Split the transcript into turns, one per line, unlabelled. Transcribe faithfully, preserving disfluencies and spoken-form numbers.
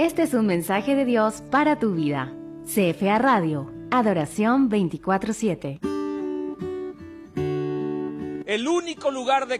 Este es un mensaje de Dios para tu vida. C F A Radio, adoración veinticuatro siete.
El único lugar de